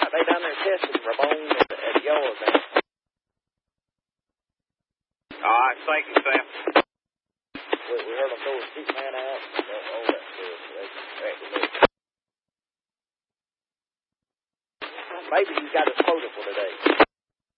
they down there testing Ramon at the yard now. All right, thank you, Sam. We heard them throw a sheet man out and all that stuff. Maybe he's got his quota for today.